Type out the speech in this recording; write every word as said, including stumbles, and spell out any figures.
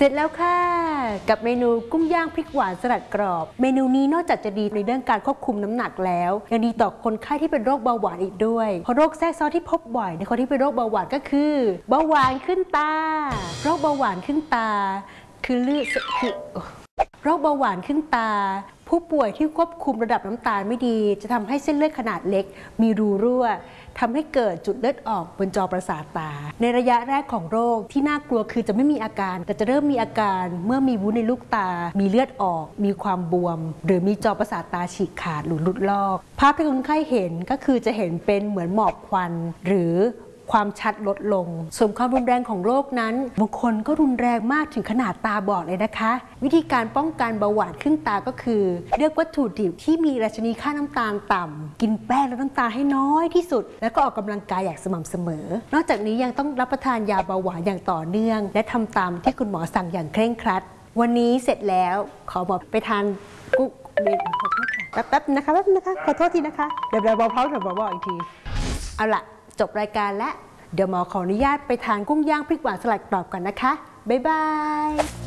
เสร็จแล้วค่ะกับเมนูกุ้งย่างพริกหวานสลัดกรอบเมนูนี้นอกจากจะดีในเรื่องการควบคุมน้ำหนักแล้วยังดีต่อคนไข้ที่เป็นโรคเบาหวานอีกด้วยเพราะโรคแทรกซ้อนที่พบบ่อยในคนที่เป็นโรคเบาหวานก็คือเบาหวานขึ้นตาโรคเบาหวานขึ้นตาคือเลือดคือโรคเบาหวานขึ้นตาผู้ป่วยที่ควบคุมระดับน้ำตาลไม่ดีจะทำให้เส้นเลือดขนาดเล็กมีรูรั่วทำให้เกิดจุดเลือดออกบนจอประสาทตาในระยะแรกของโรคที่น่ากลัวคือจะไม่มีอาการแต่จะเริ่มมีอาการเมื่อมีวุ้นในลูกตามีเลือดออกมีความบวมหรือมีจอประสาทตาฉีกขาดหรือหลุดลอกภาพที่คนไข้เห็นก็คือจะเห็นเป็นเหมือนหมอกควันหรือความชัดลดลงส่วนความรุนแรงของโรคนั้นบางคนก็รุนแรงมากถึงขนาดตาบอดเลยนะคะวิธีการป้องกันเบาหวานขึ้นตาก็คือเลือกวัตถุดิบที่มีดัชนีค่าน้ำตาลต่ำกินแป้งและน้ำตาลให้น้อยที่สุดแล้วก็ออกกำลังกายอย่างสม่ำเสมอนอกจากนี้ยังต้องรับประทานยาเบาหวานอย่างต่อเนื่องและทำตามที่คุณหมอสั่งอย่างเคร่งครัดวันนี้เสร็จแล้วขอบอกไปทานกุ๊กเรียนขอโทษค่ะแป๊บๆนะคะแป๊บนะคะขอโทษทีนะคะเดี๋ยวเราเบาๆเดี๋ยวบอกอีกทีเอาล่ะจบรายการและเดี๋ยวหมอขออนุญาตไปทานกุ้งย่างพริกหวานสลัดกรอบก่อนนะคะบ๊ายบาย